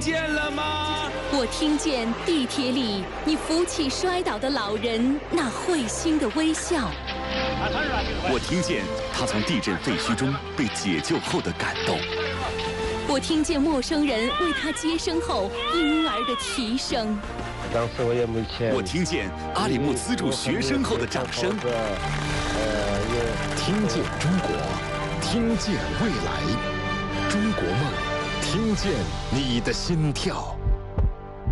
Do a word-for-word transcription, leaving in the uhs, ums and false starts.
见了吗？ 我听见地铁里你扶起摔倒的老人那会心的微笑。 我听见他从地震废墟中被解救后的感动。 我听见陌生人为他接生后婴儿的啼声。 当时我也没钱。 我听见阿里木资助学生后的掌声。 呃， 听见中国，听见未来，中国梦，听见你的心跳。